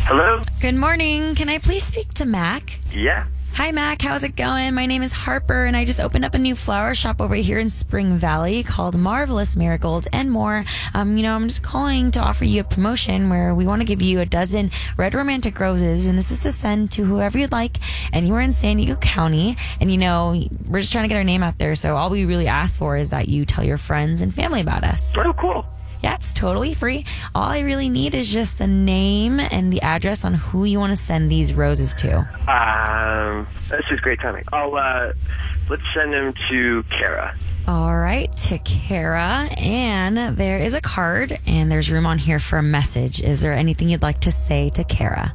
Hello? Good morning. Can I please speak to Mac? Yeah. Hi, Mac. How's it going? My name is Harper, and I just opened up a new flower shop over here in Spring Valley called Marvelous Marigolds and More. I'm just calling to offer you a promotion where we want to give you a dozen red romantic roses, and this is to send to whoever you'd like anywhere in San Diego County. And, we're just trying to get our name out there, so all we really ask for is that you tell your friends and family about us. Oh, cool. Yeah, it's totally free. All I really need is just the name and the address on who you want to send these roses to. That's just great timing. Let's send them to Kara. All right, to Kara. And there is a card, and there's room on here for a message. Is there anything you'd like to say to Kara?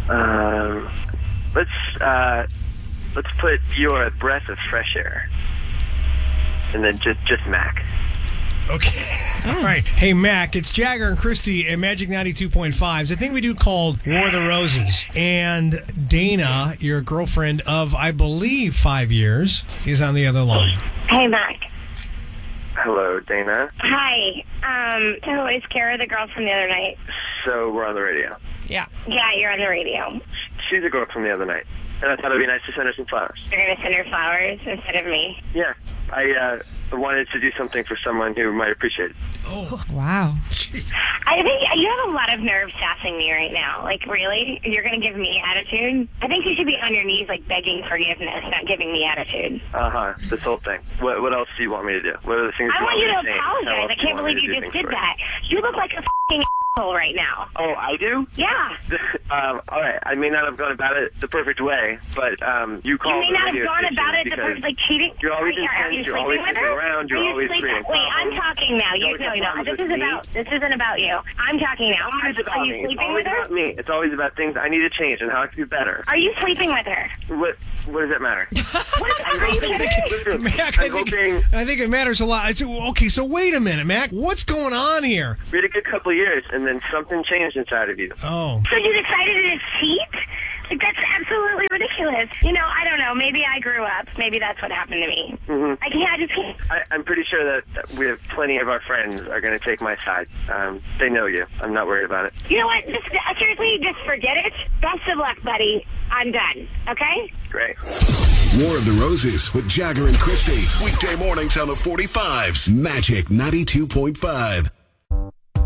Let's put "You're a breath of fresh air," and then just Mac. Okay. All right. Hey, Mac, it's Jagger and Christy at Magic 92.5. It's a thing we do called War of the Roses. And Dana, your girlfriend of, I believe, 5 years, is on the other line. Hey, Mac. Hello, Dana. Hi. So is Kara the girl from the other night? So we're on the radio. Yeah. Yeah, you're on the radio. She's the girl from the other night. And I thought it would be nice to send her some flowers. You're going to send her flowers instead of me? Yeah. I wanted to do something for someone who might appreciate it. Oh. Wow. Jeez. I think you have a lot of nerve sassing me right now. Like, really? You're going to give me attitude? I think you should be on your knees, like, begging forgiveness, not giving me attitude. This whole thing. What else do you want me to do? What are the things I want you to say? apologize. I can't believe you just did that. You look like a f***ing asshole right now. Oh, I do? Yeah. All right. I may not have gone about it the perfect way, but you called. You may not have gone about it the perfect, like cheating. You're always Are you intense. You're always sleeping with sitting her? around. You're always creating Wait, problems. I'm talking now. You always have problems with me. This isn't about you. I'm talking now. It's always about Are you me. It's sleeping always with her? about me. It's always about things I need to change and how I can do better. Are you sleeping with her? What does that matter? Mac, I think it matters a lot. Okay, so wait a minute, Mac. What's going on here? We had a good couple of years, and then something changed inside of you. Oh. So you decided to cheat? Like, that's absolutely ridiculous. I don't know. Maybe I grew up. Maybe that's what happened to me. Mm-hmm. I just can't. I'm pretty sure that we have plenty of our friends are going to take my side. They know you. I'm not worried about it. You know what? Seriously, just forget it. Best of luck, buddy. I'm done. Okay? Great. War of the Roses with Jagger and Christy. Weekday mornings on the 45s. Magic 92.5.